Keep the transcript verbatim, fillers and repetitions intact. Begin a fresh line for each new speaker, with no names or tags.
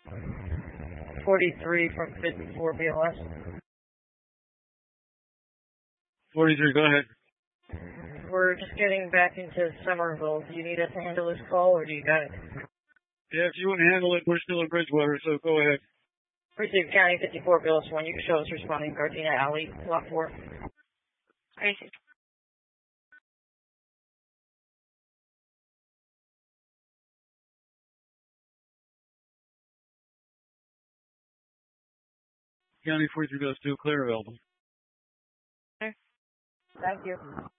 forty-three from fifty-four B L S.
forty-three, go ahead.
We're just getting back into Somerville. Do you need us to handle this call, or do you got it?
Yeah, if you want to handle it, we're still in Bridgewater, so go ahead.
Received County fifty-four B L S one. You can show us responding Gardena Alley, lot four.
Received.
County forty-three B L S two, clear available.
Thank you.